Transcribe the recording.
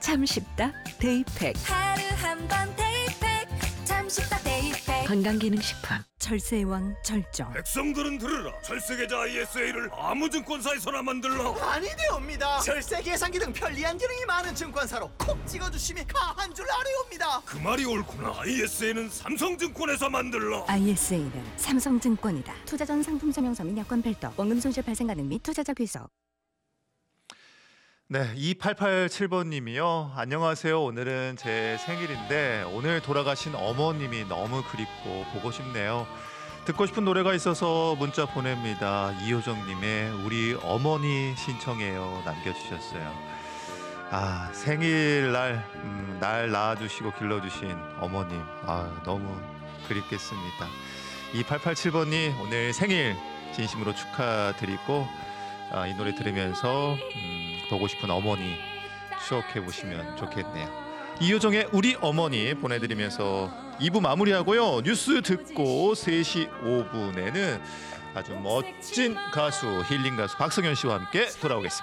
참 쉽다 데이팩. 하루 한 번 데이팩 참 쉽다 데이팩. 건강기능식품. 철새의 왕 절정. 백성들은 들으라. 철새계좌 ISA를 아무 증권사에서나 만들라. 아니되옵니다. 절세 계산기 등 편리한 기능이 많은 증권사로 콕 찍어주심이 가한 줄 아뢰옵니다. 그 말이 옳구나. ISA는 삼성증권에서 만들라. ISA는 삼성증권이다. 투자 전 상품 설명서 및 여건 별도. 원금 손실 발생 가능 및 투자자 귀속. 네, 2887번님이요. 안녕하세요. 오늘은 제 생일인데 오늘 돌아가신 어머님이 너무 그립고 보고 싶네요. 듣고 싶은 노래가 있어서 문자 보냅니다. 이효정님의 우리 어머니 신청해요 남겨주셨어요. 아, 생일날 날 낳아주시고 길러주신 어머님, 아, 너무 그립겠습니다. 2887번님 오늘 생일 진심으로 축하드리고 이 노래 들으면서 보고 싶은 어머니 추억해 보시면 좋겠네요. 이효정의 우리 어머니 보내드리면서 2부 마무리하고요. 뉴스 듣고 3시 5분에는 아주 멋진 가수 힐링 가수 박성현 씨와 함께 돌아오겠습니다.